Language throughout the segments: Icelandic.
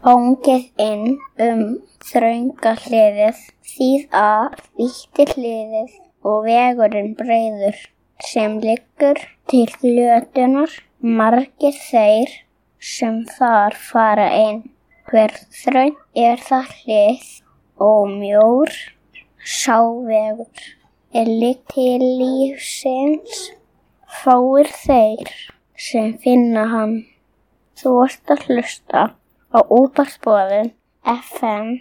fangið inn þrönga hliðið, því að vítt hliðið og vegurinn breiður sem liggur til glötunar, margir þeir sem þar fara inn. Hver þröng það hlið og mjór sá vegur liggur til lífsins, fáir þeir sem finna hann. Þú ert að hlusta á útvarpsboðun FM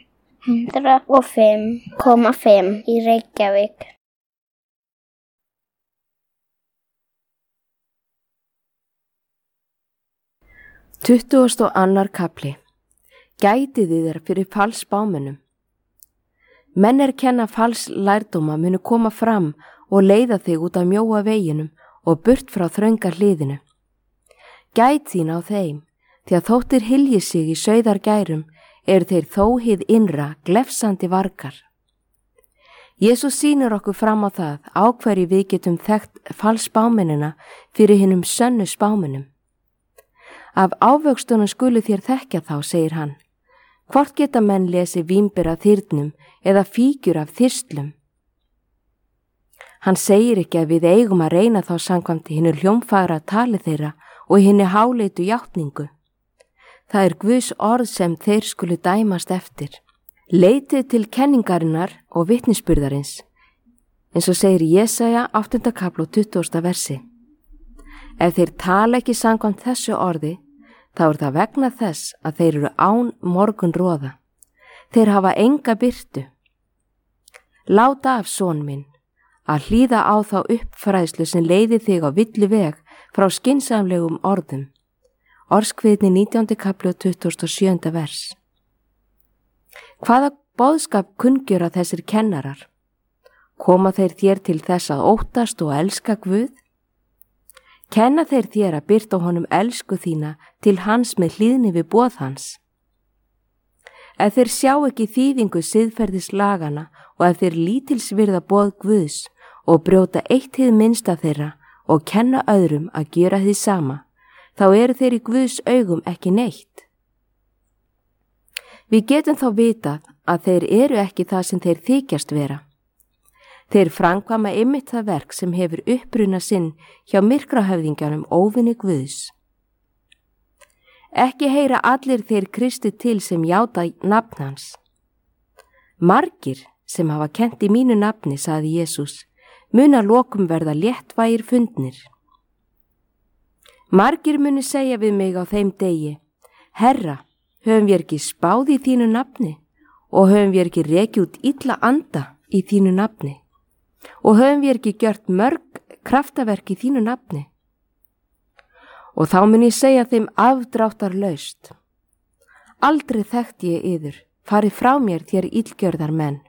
105,5 í Reykjavík. Tuttugasti og annar kafli. Gætið þér fyrir falsspámönnum. Menn kenna falslærdóma munu koma fram og leiða þig út af mjóa veginum og burt frá þrönga hliðinu. Gæt þín á þeim, því að þóttir hylji sig í sauðargærum eru þeir þó hið innra glefsandi vargar. Jesús sýnir okkur fram á það á hverju við getum þekkt falsspámennina fyrir hinum sönnu spámennum. Af ávöxtunum skulu þér þekkja þá, segir hann. Hvort geta menn lesi vínber af þyrnum eða fíkjur af þyrslum? Hann segir ekki að við eigum að reyna þá samkvæmt hinu hljómfagra tali þeirra og hinu háleitu játningu. Það er Guðs orð sem þeir skulu dæmast eftir. Leitið til kenningarinnar og vitnisburðarins, eins og segir Jesaja 8. kapli og 20. versi. Ef þeir tala ekki samkvæmt þessu orði, þá er það vegna þess að þeir eru án morgunroða. Þeir hafa enga birtu. Láta af, son minn, að hlýða á þá uppfræðslu sem leiði þig á villu veg frá skynsamlegum orðum. Orðskviðni 19. kapli og 27. vers. Hvaða boðskap kunngjöra þessir kennarar? Koma þeir þér til þess að óttast og elska Guð? Kenna þeir þér að birta honum elsku þína til hans með hlýðni við boð hans? Ef þeir sjá ekki þýðingu siðferðislagana og ef þeir lítilsvirða boð Guðs og brjóta eitt hið minnsta þeirra og kenna öðrum að gera því sama, þá eru þeir í Guðs augum ekki neitt. Við getum þá vitað að þeir eru ekki það sem þeir þykjast vera. Þeir framkvæma einmitt það verk sem hefur uppruna sinn hjá myrkrahöfðingjanum óvinni Guðs. Ekki heyra allir þeir Kristi til sem játa nafn hans. Margir sem hafa kennt í mínu nafni, sagði Jesús, munu að lokum verða léttvægir fundnir. Margir munu segja við mig á þeim degi, Herra, höfum við ekki spáð í þínu nafni og höfum við ekki rekið út illa anda í þínu nafni? Og höfum við ekki gjört mörg kraftaverk í þínu nafni? Og þá mun ég segja þeim afdráttarlaust. Aldrei þekkti ég yður, farið frá mér þér illgjörðar menn.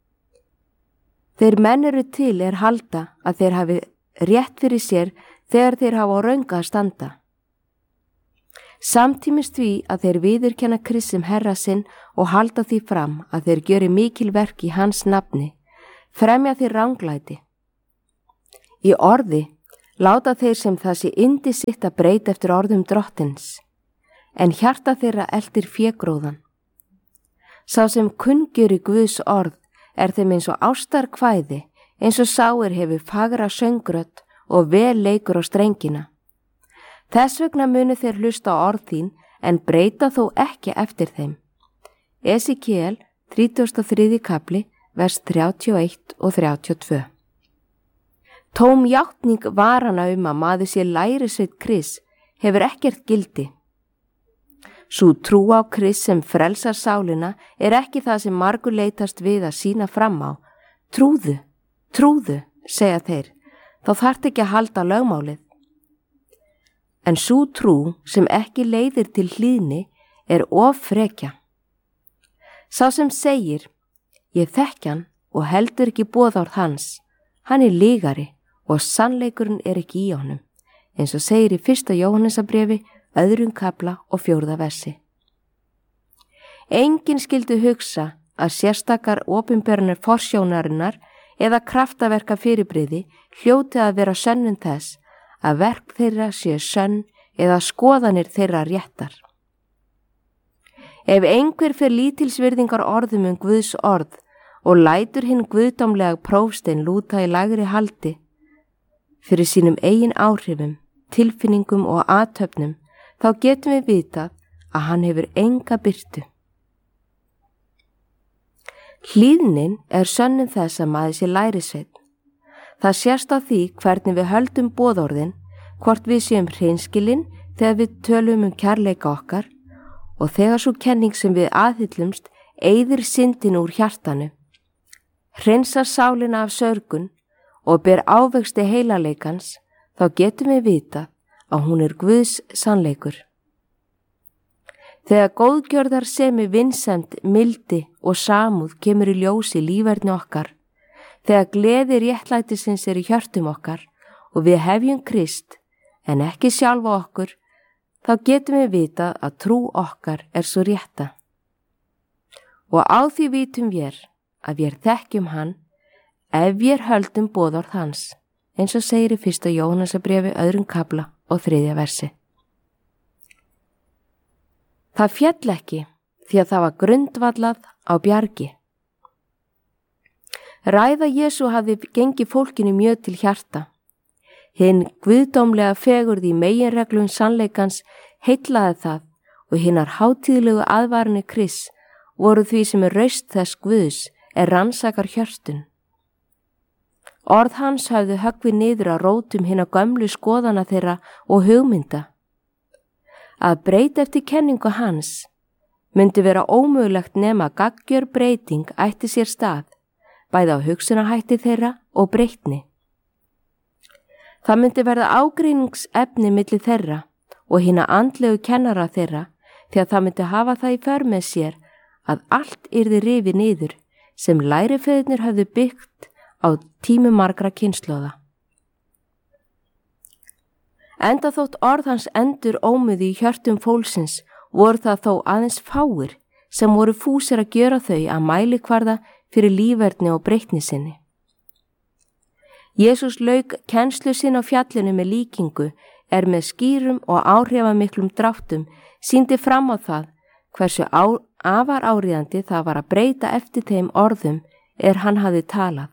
Þeir menn eru til halda að þeir hafi rétt fyrir sér þegar þeir hafa á röngu að standa. Samtímis því að þeir viðurkenna Krist sem Herra sinn og halda því fram að þeir gjöri mikil verk í hans nafni, fremja þeir ranglæti. Í orði láta þeir sem það sé yndi sitt að breyta eftir orðum drottins, en hjarta þeirra eltir fégróðan. Sá sem kunngjöri Guðs orð þeim eins og ástarkvæði, eins og sáir hefur fagra söngrödd og vel leikur á strengina. Þess vegna munu þeir hlusta á orð þín en breyta þó ekki eftir þeim. Esekiel 33. kapli, vers 31 og 32. Tóm játning varana að maður sé lærisveinn Krists hefur ekkert gildi. Sú trú á Krist sem frelsar sálina ekki það sem margur leitast við að sýna fram á. Trúðu, segja þeir, þá þarft ekki að halda lögmálið. En sú trú sem ekki leiðir til hlýðni of frekja. Sá sem segir, ég þekki hann og heldur ekki boðorð hans, hann lygari og sannleikurinn ekki í honum, eins og segir í 1. Jóhannesarbréfi, 2. kapla og 4. versi. Enginn skyldi hugsa að sérstakar opinberanir forsjónarinnar eða kraftaverka fyrirbrigði hljóti að vera sönnun þess að verk þeirra sé sönn eða skoðanir þeirra réttar. Ef einhver fer lítilsvirðingar orðum Guðs orð og lætur hinn guðdómlega prófstein lúta í lægri haldi fyrir sínum eigin áhrifum, tilfinningum og athöfnum, þá getum við vitað að hann hefur enga birtu. Hlýðnin sönnun þess að maður sé lærisveinn. Það sést á því hvernig við höldum boðorðin, hvort við séum hreinskilin þegar við tölum kærleika okkar og þegar svo kenning sem við aðhyllumst eyðir syndin úr hjartanu, hreinsar sálina af sörgun og ber ávexti heilaleikans, þá getum við vitað að hún Guðs sannleikur. Þegar góðgjörðarsemi, vinsemd, mildi og samúð kemur í ljósi líferni okkar, þegar gleði réttlætisins í hjörtum okkar og við hefjum Krist en ekki sjálfa okkur, þá getum við vitað að trú okkar svo rétta. Og á því vitum við að við þekkjum hann ef við höldum boðorð hans, eins og segir í 1. Jóhannesarbréfi 2. kafla og 3. versi. Það féll ekki því að það var grundvallað á bjargi. Ræða Jesú hafði gengið fólkinu mjög til hjarta. Hinn guðdómlega fegurð í meginreglum sannleikans heillaði það og hinnar hátíðlegu aðvarinni Krists voru því sem raust þess Guðs rannsakar hjörtun. Orð hans höfðu höggvið niður að rótum hinna gömlu skoðana þeirra og hugmynda. Að breyta eftir kenningu hans myndi vera ómögulegt nema gaggjör breyting ætti sér stað, bæði á hugsunarhætti þeirra og breytni. Það myndi verða ágreiningsefni milli þeirra og hinna andlegu kennara þeirra því að það myndi hafa það í för með sér að allt yrði rifið niður sem lærifeðurnir höfðu byggt á tímum margra kynslóða. Enda þótt orð hans endur ómuði í hjörtum fólksins voru það þó aðeins fáir sem voru fúsir að gjöra þau að mælikvarða fyrir líferni og breytni sinni. Jesús lauk kennslu sinni á fjallinu með líkingu með skýrum og áhrifamiklum dráttum sýndi fram á það hversu afar áríðandi það var að breyta eftir þeim orðum hann hafði talað.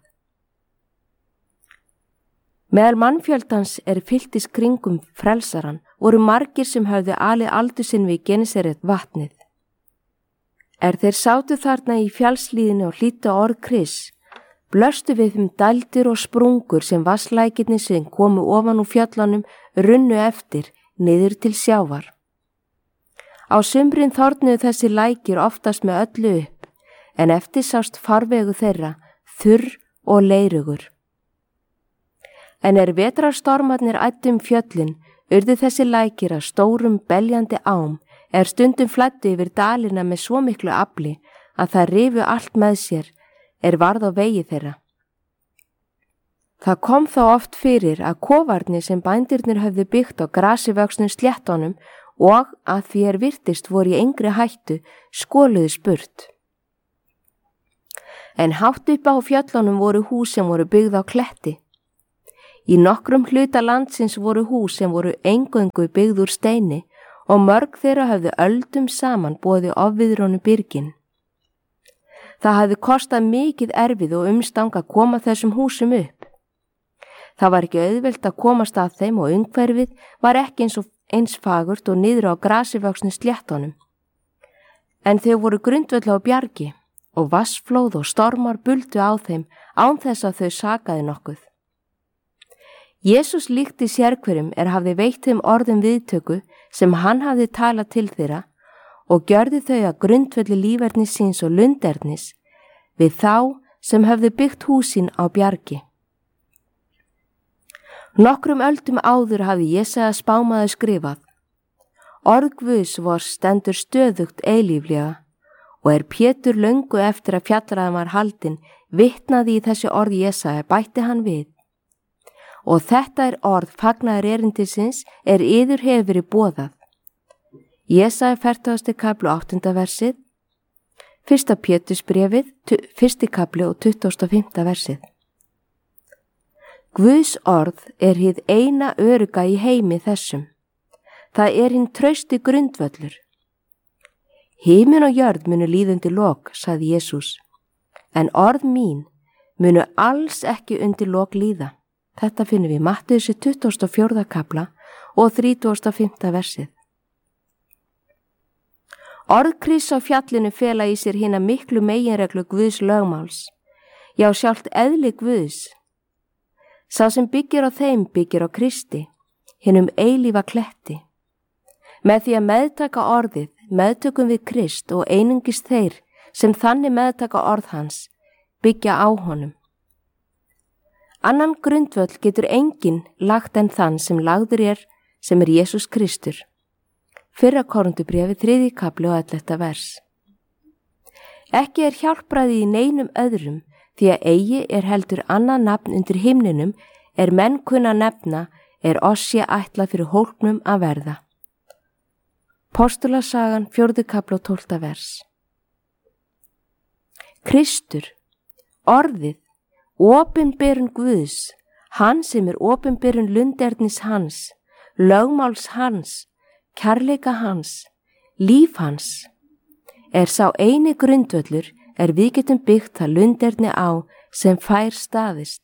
Meðal mannfjöldans fylgtis kringum frelsaran voru margir sem höfðu alið aldur sinn við Genesaret vatnið. Þeir sátu þarna í fjallslíðinu og hlýddu á orð Krists, blöstu við dældir og sprungur sem vasslækirnir sem komu ofan úr fjöllunum runnu eftir niður til sjávar. Á sumrin þornuðu þessi lækir oftast með öllu upp, en eftir sást farvegu þeirra þurr og leirugur. En vetrarstormarnir æddu fjöllin, urðu þessi lækir að stórum beljandi ám stundum flæddu yfir dalina með svo miklu afli að það rifu allt með sér varð á vegi þeirra. Það kom þá oft fyrir að kofarnir sem bændirnir höfðu byggt á grasivöxnum sléttunum og að því virtist voru í engri hættu skoluðu burt. En hátt upp á fjöllunum voru hús sem voru byggð á kletti. Í nokkrum hluta landsins voru hús sem voru eingöngu byggð úr steini og mörg þeirra höfðu öldum saman boðið ofviðrónu byrgin. Það hafði kostað mikið erfið og umstang að koma þessum húsum upp. Það var ekki auðvelt að komast að þeim og umhverfið var ekki eins fagurt og niður á grasivöxnu sléttunum. En þau voru grundvöll á bjargi og vassflóð og stormar buldu á þeim án þess að þau sakaði nokkuð. Jesús líkti sérhverjum hafði veitt þeim orðum viðtöku sem hann hafði talað til þeirra og gjörði þau að grundvelli lífernis síns og lundernis við þá sem höfðu byggt húsin á bjargi. Nokkrum öldum áður hafði Jesaja spámaður skrifað: Orð Guðs vors stendur stöðugt eilíflega og Pétur löngu eftir að fjallræðan var haldinn vitnaði í þessi orð Jesaja, bætti hann við: Og þetta orð fagnaðar erindisins yður hefur verið boðað. Jesaja 40. kapli 8. versið, 1. Pétursbréfið 1. kapli og 25. versið. Guðs orð hið eina örugga í heimi þessum. Það hinn trausti grundvöllur. Himinn og jörð munu líða undir lok, sagði Jesús, en orð mín munu alls ekki undir lok líða. Þetta finnum við í Mattheusar 24. kapla og 35. versið. Orð Krists á fjallinu fela í sér hina miklu meginreglu Guðs lögmáls, já sjálft eðli Guðs. Sá sem byggir á þeim byggir á Kristi, hinum eilífa kletti. Með því að meðtaka orðið, meðtökum við Krist og einungis þeir sem þannig meðtaka orð hans byggja á honum. Annan grundvöll getur enginn lagt en þann sem lagður sem Jesús Kristur. 1. Korintubréfi 3. kapli og 11. vers. Ekki hjálpræði í neinum öðrum, því að eigi heldur annað nafn undir himninum menn kunna nefna oss sé ætlað fyrir hólknum að verða. Postulasagan 4. kapli og 12. vers. Kristur, orðið, opinberun Guðs, hann sem opinberun lundernis hans, lögmáls hans, kærleika hans, líf hans, sá eini grundvöllur við getum byggt það lunderni á sem fær staðist.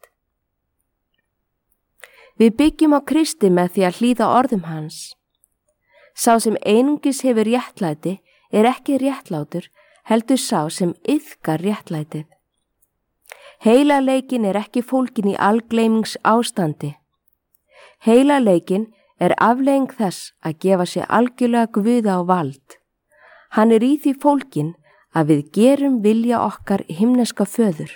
Við byggjum á Kristi með því að hlýða orðum hans. Sá sem einungis hefur réttlæti ekki réttlátur, heldur sá sem iðkar réttlætið. Heilaleikin ekki fólgin í algleymings ástandi. Heilaleikin afleiðing þess að gefa sér algjörlega Guði á vald. Hann í því fólgin að við gerum vilja okkar himneska föður.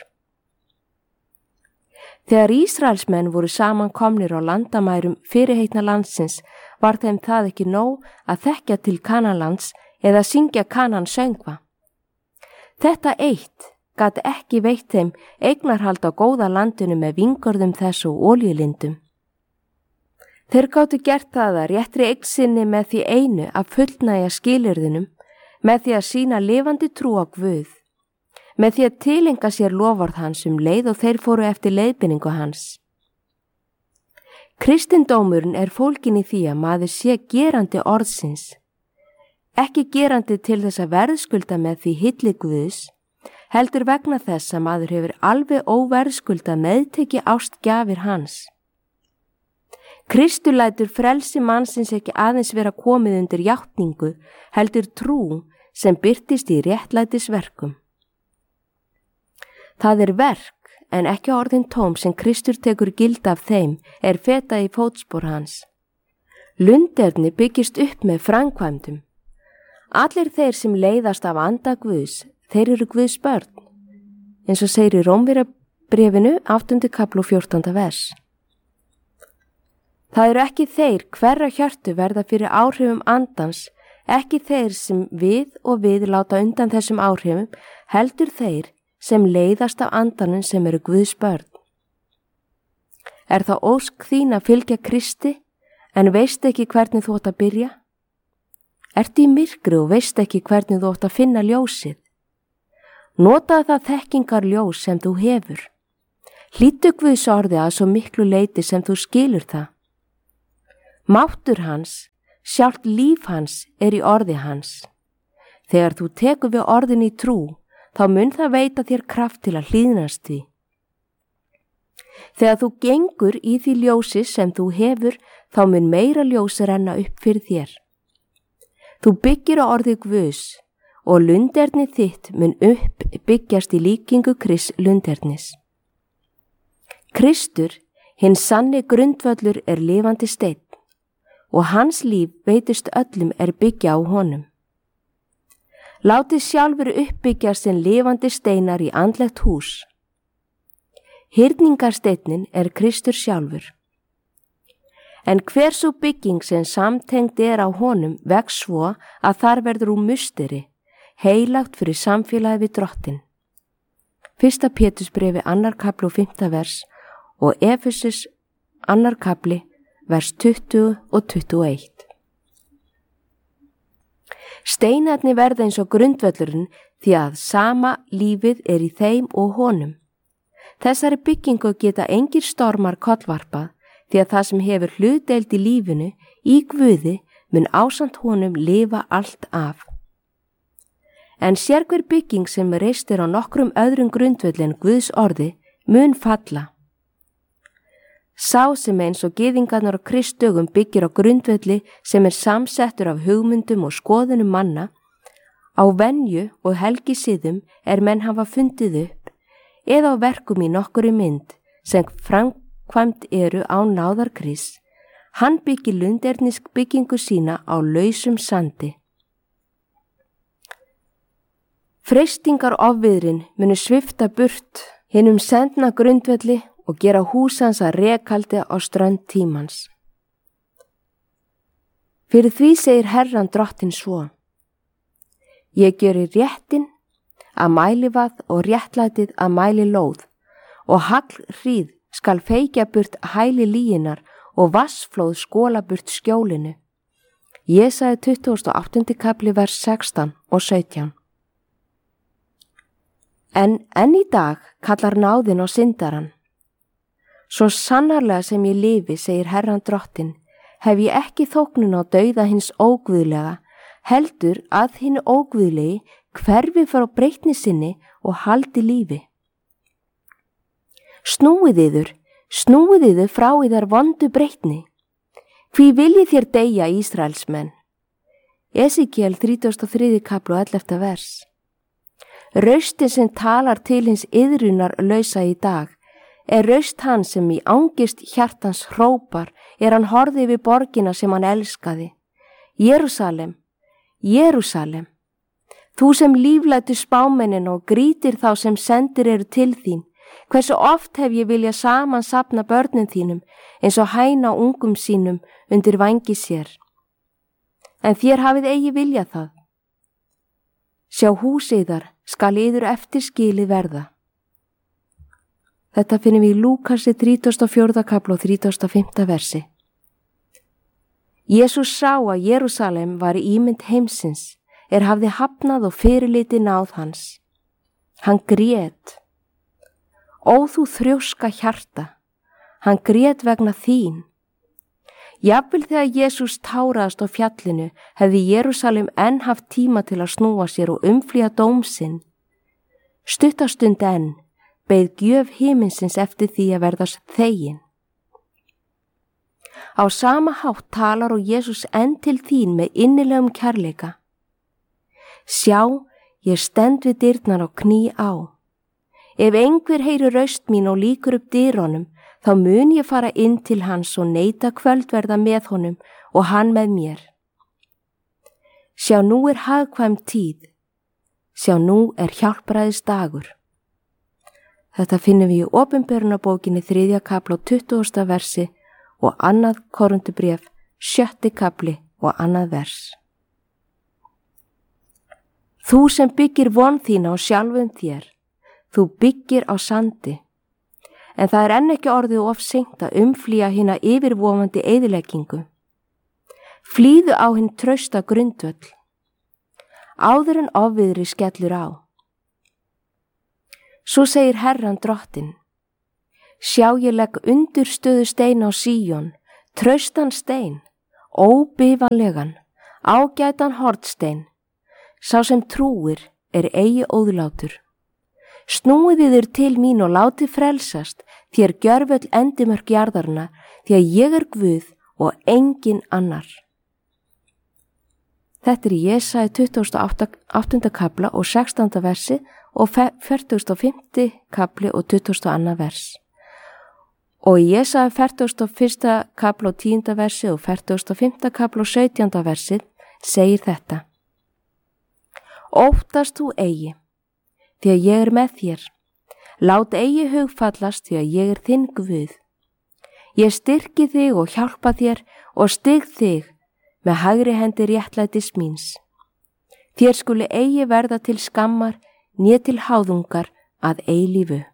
Þegar Ísraelsmenn voru samankomnir á landamærum fyrirheitna landsins, var þeim það ekki nóg að þekkja til Kanaanlands eða syngja Kanaansöngva. Þetta eitt gat ekki veitt þeim eignarhald á góða landinu með vingörðum þess og olíulindum. Þeir gátu gert það að réttri eign sinni með því einu að fullnægja skilyrðinum, með því að sýna lifandi trú á Guð, með því að tilenga sér loforð hans leið og þeir fóru eftir leiðbeiningu hans. Kristindómurinn fólgin í því að maður sé gerandi orðsins, ekki gerandi til þess að verðskulda með því hylli Guðs, heldur vegna þess að maður hefur alveg óverðskulda meðteki ástgjafir hans. Kristur lætur frelsi mannsins ekki aðeins vera komið undir játningu, heldur trú sem birtist í réttlætisverkum. Það verk, en ekki orðin tóm sem Kristur tekur gild af þeim, fetað í fótspor hans. Lunderni byggist upp með framkvæmdum. Allir þeir sem leiðast af anda Guðs, þeir eru Guðs börn, eins og segir í Rómverjabréfinu 8. kapli og 14. vers. Það eru ekki þeir hverra hjörtu verða fyrir áhrifum andans, ekki þeir sem við láta undan þessum áhrifum, heldur þeir sem leiðast af andanum sem eru Guðs börn. Það ósk þín að fylgja Kristi, en veist ekki hvernig þú átt að byrja? Ertu í myrkri og veist ekki hvernig þú átt að finna ljósið? Notaðu það þekkingar ljós sem þú hefur. Hlýddu Guðs orði að svo miklu leyti sem þú skilur það. Máttur hans, sjálft líf hans í orði hans. Þegar þú tekur við orðin í trú, þá mun það veita þér kraft til að hlýðnast því. Þegar þú gengur í því ljósi sem þú hefur, þá mun meira ljósi renna upp fyrir þér. Þú byggir á orði Guðs og lunderni þitt mun byggjast í líkingu Krists lundernis. Kristur, hinn sanni grundvöllur lifandi steinn og hans líf veitist öllum byggja á honum. Látið sjálfur uppbyggja sem lifandi steinar í andlegt hús. Hyrningarsteinin Kristur sjálfur. En hver sú bygging sem samtengd á honum vex svo að þar verður úr musteri, heilagt fyrir samfélagi við Drottin. 1. Pétursbréfi 2. kapli og 5. vers og Efesus 2. kapli, vers 20 og 21. Steinarnir verða eins og grundvöllurinn því að sama lífið í þeim og honum. Þessari byggingu geta engir stormar kollvarpað því að það sem hefur hlutdeild í lífinu í Guði mun ásamt honum lifa allt af. en sérhver bygging sem reist á nokkrum öðrum grundvelli en Guðs orði mun falla. Sá sem eins og gyðingarnar á Kristdögum byggir á grundvelli sem samsettur af hugmyndum og skoðunum manna, á venju og helgisiðum menn hafa fundið upp, eða á verkum í nokkuri mynd sem framkvæmt eru á náðar Krists, hann byggir lundernisk byggingu sína á lausum sandi. Freistingar ofviðrin munu svifta burt hinum sendna grundvelli og gera húsans að rekhaldi á strönd tímans. Fyrir því segir Herran Drottinn svo: Ég gjöri réttin að mælivað og réttlætið að mæli lóð, og haglhríð skal feikja burt hæli lýginar og vassflóð skóla burt skjólinu. Jesaja 28. kapli vers 16 og 17. En enn í dag kallar náðin á syndaran. Svo sannarlega sem ég lifi, segir Herran Drottinn, hef ég ekki þóknun á dauða hins óguðlega, heldur að hinn óguðlegi hverfi frá breytni sinni og haldi lífi. Snúið yður frá yðar vondu breytni. Hví viljið þér deyja, Ísraelsmenn? Esekiel 33. kapli og 11. vers. Raustin sem talar til hins iðrunar lausa í dag raust hann sem í angist hjartans hrópar hann horfði við borgina sem hann elskaði. Jerúsalem, Jerúsalem, þú sem líflætu spámennin og grítir þá sem sendir eru til þín, hversu oft hef ég viljað saman safna börnin þínum eins og hæna ungum sínum undir vængi sér. En þér hafið eigi viljað það. Sjá hús yðar skal yður eftir skilið verða. Þetta finnum við í Lúkasi 34. kapla og 35. versi. Jesús sá að Jerúsalem var ímynd heimsins, hafði hafnað og fyrirliti náð hans. Hann grét. Ó þú þrjóska hjarta, hann grét vegna þín. Jafnvel þegar Jesús táraðast á fjallinu hefði Jerúsalem enn haft tíma til að snúa sér og umflýja dóm sinn. Stuttastund enn beið gjöf himinsins eftir því að verðast þegin. Á sama hátt talar og Jesús enn til þín með innilegum kærleika. Sjá, ég stend við dyrnar á kný á. Ef einhver heyrir raust mín og lýkur upp dyrunum, þá mun ég fara inn til hans og neita kvöldverða með honum og hann með mér. Sjá, nú hagkvæm tíð. Sjá, nú hjálpræðis dagur. Þetta finnum við í Opinberunarbókinni 3. kapla og 20. versi og 2. Korintubréf 7. kapli og 2. vers. Þú sem byggir von þína á sjálfum þér, þú byggir á sandi, en það enn ekki orðið of seint að umflýja hina yfirvofandi eyðileggingu. Flýðu á hinn trausta grundvöll, áður en ofviðri skellur á. Svo segir Herran Drottinn: Sjá, ég legg undirstöðu stein á Síón, traustan stein, óbifanlegan, ágætan hornstein. Sá sem trúir eigi óðlátur. Snúið yður til mín og látið frelsast, þér gjörvöll endimörk jarðarna, því að ég Guð og engin annar. Þetta í Jesaja 28. kapla og 16. versi og 45. kapli og 22. vers. Og í Jesaja 41. kapla og 10. versi og 45. kapla og 17. versi segir þetta: Óttast þú eigi, því að ég með þér. Lát eigi hugfallast, því að ég þinn Guð. Ég styrki þig og hjálpa þér og styg þig með hægri hendi réttlætis míns. Þér skuli eigi verða til skammar né til háðungar að eilífu.